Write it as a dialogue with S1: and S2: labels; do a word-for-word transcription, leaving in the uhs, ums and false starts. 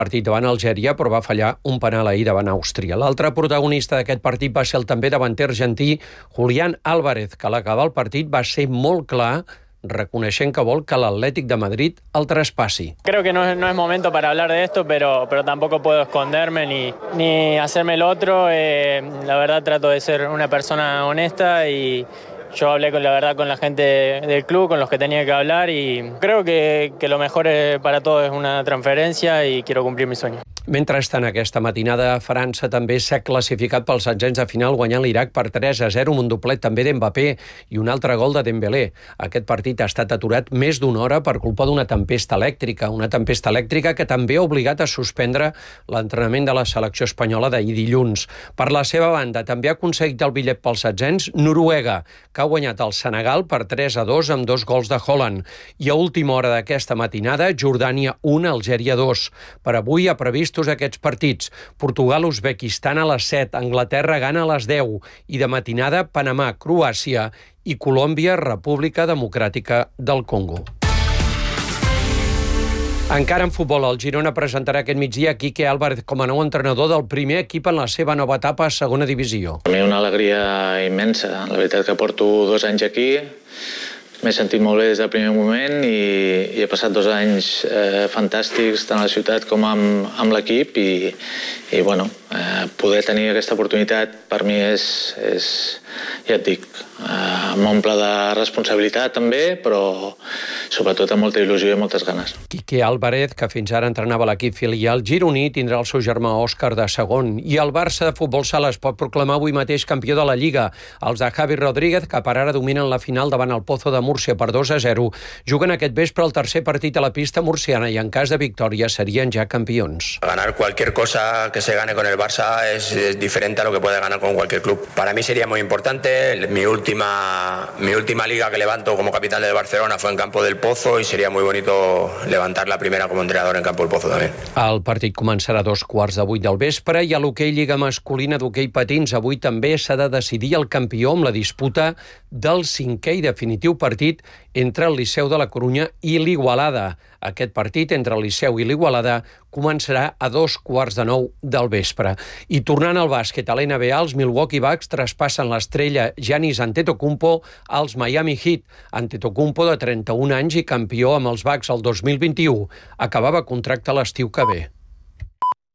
S1: partit davant Algèria, però va fallar un penal ahir davant Àustria. L'altre protagonista d'aquest partit va ser el també davanter argentí Julián Álvarez, que a l'acabar el partit va ser molt clar, reconeixent que vol que l'Atlètic de Madrid el traspassi.
S2: Creo que no es, no es momento para hablar de esto, pero, pero tampoco puedo esconderme ni, ni hacerme el otro. Eh, la verdad trato de ser una persona honesta y yo hablé con la verdad con la gente del club, con los que tenía que hablar y creo que, que lo mejor para todos es una transferencia y quiero cumplir mi sueño.
S1: Mentrestant, aquesta matinada, França també s'ha classificat pels setzents de final guanyant l'Iraq per tres a zero, amb un doblet també d'Mbappé i un altre gol de Dembélé. Aquest partit ha estat aturat més d'una hora per culpa d'una tempesta elèctrica, una tempesta elèctrica que també ha obligat a suspendre l'entrenament de la selecció espanyola d'ahir dilluns. Per la seva banda, també ha aconseguit el bitllet pels setzents Noruega, que ha guanyat el Senegal per tres a dos amb dos gols de Haaland. I a última hora d'aquesta matinada, Jordània un, Algèria dos. Per avui ha previst aquests partits. Portugal-Uzbekistan a les set, Anglaterra-Ghana a les deu i de matinada Panamà-Croàcia i Colòmbia-República Democràtica del Congo. Encara en futbol, el Girona presentarà aquest migdia Quique Álvarez com a nou entrenador del primer equip en la seva nova etapa a segona divisió.
S3: Per mi una alegria immensa. La veritat que porto dos anys aquí. M'he sentit molt bé des del primer moment i, i he passat dos anys eh, fantàstics tant a la ciutat com amb, amb l'equip i, i bueno, eh, poder tenir aquesta oportunitat per mi és, és ja et dic, eh, m'omple de responsabilitat també, però sobretot amb molta il·lusió i moltes ganes.
S1: Quique Álvarez, que fins ara entrenava l'equip filial gironí, tindrà el seu germà Òscar de segon. I el Barça de futbol sala es pot proclamar avui mateix campió de la Lliga. Els de Javi Rodríguez, que per ara dominen la final davant el Pozo de Múrcia per dos a zero, juguen aquest vespre el tercer partit a la pista murciana i en cas de victòria serien ja campions.
S4: Ganar cualquier cosa que se gane con el Barça es, es diferente a lo que puede ganar con cualquier club. Para mí sería muy importante. Mi última, mi última liga que levanto como capitán del Barcelona fue en campo del Pozo y sería muy bonito levantar la primera como entrenador en campo del Pozo también.
S1: El partit començarà a dos quarts de vuit del vespre i a l'hoquei Lliga masculina d'hoquei patins avui també s'ha de decidir el campió amb la disputa del cinquè i definitiu partit entre el Liceu de la Corunya i l'Igualada. Aquest partit entre el Liceu i l'Igualada començarà a dos quarts de nou del vespre. I tornant al bàsquet, a l'N B A, els Milwaukee Bucks traspassen l'estrella Giannis Antetokounmpo als Miami Heat. Antetokounmpo, de trenta-un anys i campió amb els Bucks el dos mil vint-i-u, acabava contracte l'estiu que ve.